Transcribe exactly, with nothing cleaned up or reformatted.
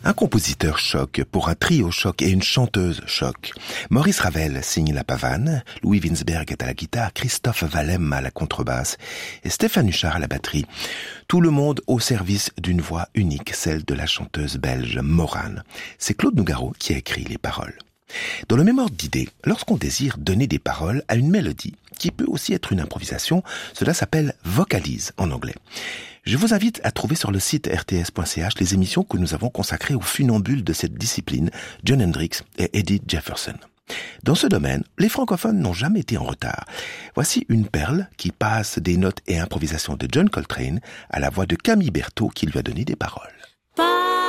Un compositeur choc pour un trio choc et une chanteuse choc. Maurice Ravel signe la pavane, Louis Winsberg est à la guitare, Christophe Valem à la contrebasse et Stéphane Huchard à la batterie. Tout le monde au service d'une voix unique, celle de la chanteuse belge Morane. C'est Claude Nougaro qui a écrit les paroles. Dans le même ordre d'idée, lorsqu'on désire donner des paroles à une mélodie, qui peut aussi être une improvisation, cela s'appelle vocalise en anglais. Je vous invite à trouver sur le site r t s point c h les émissions que nous avons consacrées aux funambules de cette discipline, Jon Hendricks et Eddie Jefferson. Dans ce domaine, les francophones n'ont jamais été en retard. Voici une perle qui passe des notes et improvisations de John Coltrane à la voix de Camille Berthaud qui lui a donné des paroles.